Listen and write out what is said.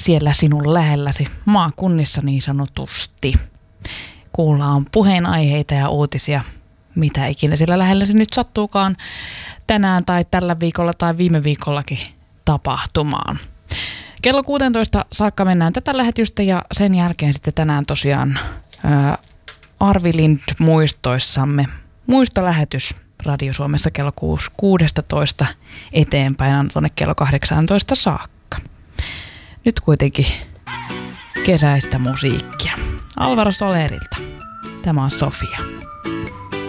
siellä sinun lähelläsi maakunnissa niin sanotusti. Kuullaan puheenaiheita ja uutisia, mitä ikinä siellä lähelläsi nyt sattuukaan tänään tai tällä viikolla tai viime viikollakin tapahtumaan. Kello 16 saakka mennään tätä lähetystä ja sen jälkeen sitten tänään tosiaan Arvi Lind muistoissamme. Muistolähetys Radio Suomessa kello 16 eteenpäin tuonne kello 18 saakka. Nyt kuitenkin kesäistä musiikkia. Alvaro Solerilta. Tämä on Sofia.